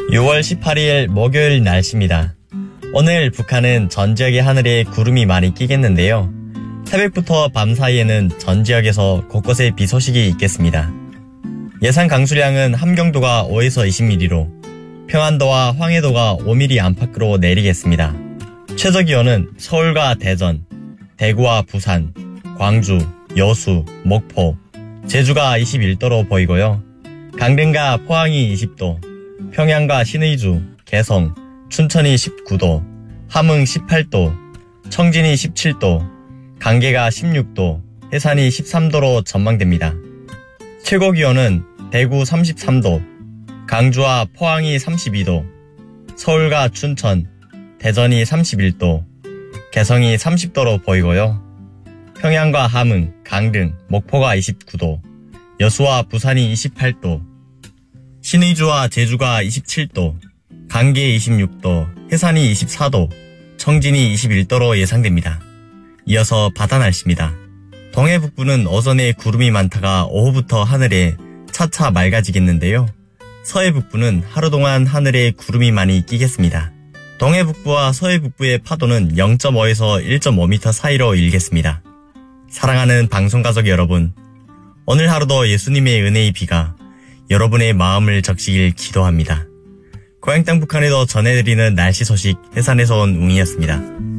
6월 18일 목요일 날씨입니다. 오늘 북한은 전 지역의 하늘에 구름이 많이 끼겠는데요. 새벽부터 밤 사이에는 전 지역에서 곳곳에 비 소식이 있겠습니다. 예상 강수량은 함경도가 5에서 20mm로, 평안도와 황해도가 5mm 안팎으로 내리겠습니다. 최저기온은 서울과 대전, 대구와 부산, 광주, 여수, 목포, 제주가 21도로 보이고요. 강릉과 포항이 20도, 평양과 신의주, 개성, 춘천이 19도, 함흥 18도, 청진이 17도, 강계가 16도, 해산이 13도로 전망됩니다. 최고기온은 대구 33도, 강주와 포항이 32도, 서울과 춘천, 대전이 31도, 개성이 30도로 보이고요. 평양과 함흥, 강릉, 목포가 29도, 여수와 부산이 28도, 신의주와 제주가 27도, 강계 26도, 해산이 24도, 청진이 21도로 예상됩니다. 이어서 바다 날씨입니다. 동해 북부는 오전에 구름이 많다가 오후부터 하늘에 차차 맑아지겠는데요. 서해 북부는 하루 동안 하늘에 구름이 많이 끼겠습니다. 동해 북부와 서해 북부의 파도는 0.5에서 1.5m 사이로 일겠습니다. 사랑하는 방송가족 여러분, 오늘 하루도 예수님의 은혜의 비가 여러분의 마음을 적시길 기도합니다. 고향 땅 북한에도 전해드리는 날씨 소식 해산에서 온 웅이었습니다.